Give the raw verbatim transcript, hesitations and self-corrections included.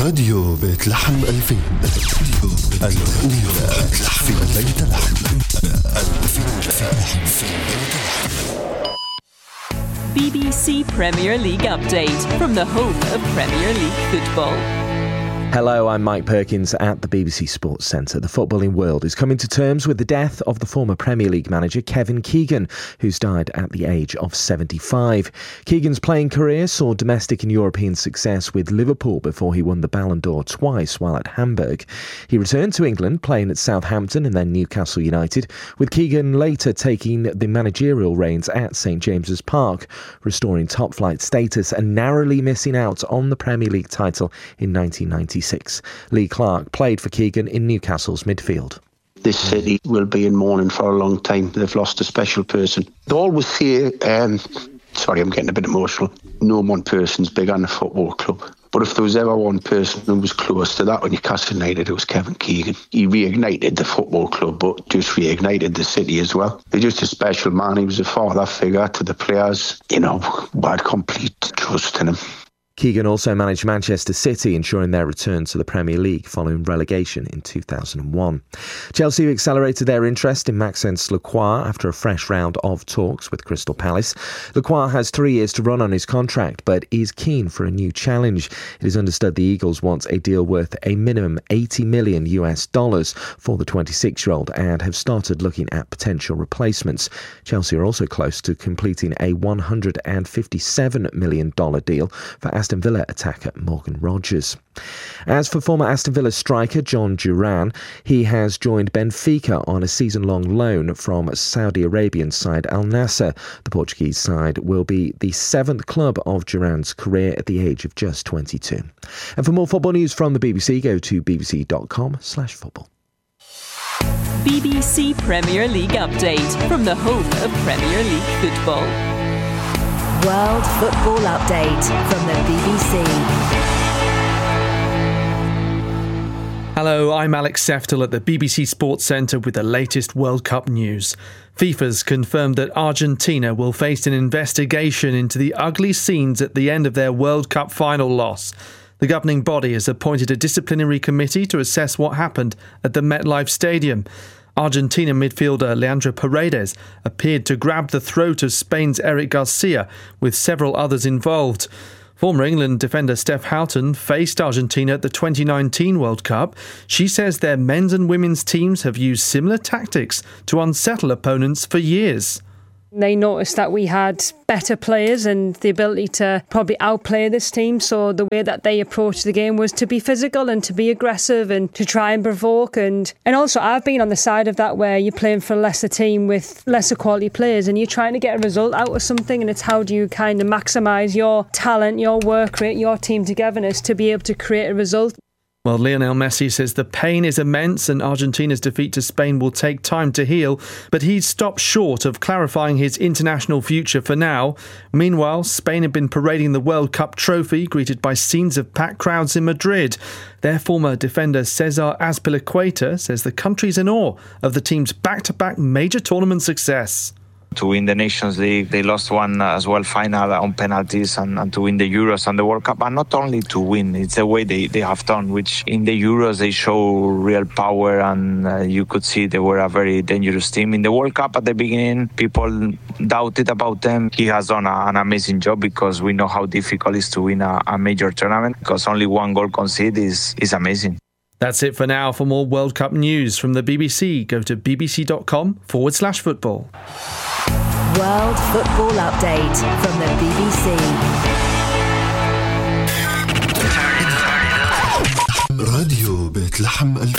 راديو بيت لحم ألفين. الأولى في بيت لحم. B B C Premier League update from the home of Premier League football. Hello, I'm Mike Perkins at the B B C Sports Centre. The footballing world is coming to terms with the death of the former Premier League manager Kevin Keegan, who's died at the age of seventy-five. Keegan's playing career saw domestic and European success with Liverpool before he won the Ballon d'Or twice while at Hamburg. He returned to England, playing at Southampton and then Newcastle United, with Keegan later taking the managerial reins at St James's Park, restoring top-flight status and narrowly missing out on the Premier League title in nineteen ninety-six. Lee Clark played for Keegan in Newcastle's midfield. This city will be in mourning for a long time. They've lost a special person. They always say, um, sorry, I'm getting a bit emotional, no one person's big on a football club. But if there was ever one person who was close to that when Newcastle United, it was Kevin Keegan. He reignited the football club, but just reignited the city as well. He's just a special man. He was a father figure to the players. You know, we had complete trust in him. Keegan also managed Manchester City, ensuring their return to the Premier League following relegation in two thousand one. Chelsea accelerated their interest in Maxence Lacroix after a fresh round of talks with Crystal Palace. Lacroix has three years to run on his contract, but is keen for a new challenge. It is understood the Eagles want a deal worth a minimum eighty million US dollars for the twenty-six-year-old and have started looking at potential replacements. Chelsea are also close to completing a one hundred fifty-seven million dollars deal for Aston Villa attacker Morgan Rogers. As for former Aston Villa striker John Duran, he has joined Benfica on a season-long loan from Saudi Arabian side Al Nassr. The Portuguese side will be the seventh club of Duran's career at the age of just twenty-two. And for more football news from the B B C, go to bbc.com slash football. B B C Premier League update from the home of Premier League football. World Football Update from the B B C. Hello, I'm Alex Seftel at the B B C Sports Centre with the latest World Cup news. FIFA's confirmed that Argentina will face an investigation into the ugly scenes at the end of their World Cup final loss. The governing body has appointed a disciplinary committee to assess what happened at the MetLife Stadium. Argentina midfielder Leandro Paredes appeared to grab the throat of Spain's Eric Garcia, with several others involved. Former England defender Steph Houghton faced Argentina at the twenty nineteen World Cup. She says their men's and women's teams have used similar tactics to unsettle opponents for years. They noticed that we had better players and the ability to probably outplay this team. So the way that they approached the game was to be physical and to be aggressive and to try and provoke. And, and also I've been on the side of that where you're playing for a lesser team with lesser quality players and you're trying to get a result out of something. And it's how do you kind of maximise your talent, your work rate, your team togetherness to be able to create a result. Well, Lionel Messi says the pain is immense and Argentina's defeat to Spain will take time to heal, but he's stopped short of clarifying his international future for now. Meanwhile, Spain have been parading the World Cup trophy, greeted by scenes of packed crowds in Madrid. Their former defender Cesar Azpilicueta says the country's in awe of the team's back-to-back major tournament success. To win the Nations League, they lost one as well final on penalties, and, and to win the Euros and the World Cup. And not only to win, it's the way they, they have done, which in the Euros they show real power, and uh, you could see they were a very dangerous team. In the World Cup at the beginning, people doubted about them. He has done a, an amazing job because we know how difficult it is to win a, a major tournament, because only one goal conceded is, is amazing. That's it for now. For more World Cup news from the B B C, go to bbc.com forward slash football. World Football Update from the B B C. راديو بيت لحم